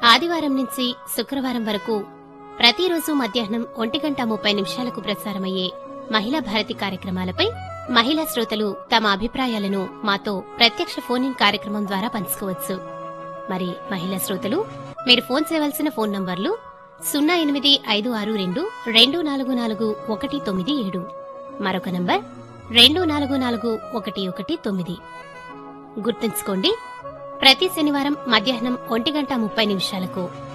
ఆదివారం నుంచి శుక్రవారం వరకు ప్రతిరోజు మధ్యాహ్నం 1:30 ప్రసారమయ్యే మహిళా భారతి కార్యక్రమాలపై మహిళా శ్రోతలు తమ అభిప్రాయాలను మాతో ప్రత్యక్ష ఫోన్ ఇన్ కార్యక్రమం ద్వారా పంచుకోవచ్చు. మరి మహిళా శ్రోతలు మీరు ఫోన్ చేయవలసిన ఫోన్ నంబర్లు 08562444197, మరొక నంబర్ 244119. గుర్తుంచుకోండి, ప్రతి శనివారం మధ్యాహ్నం 1:30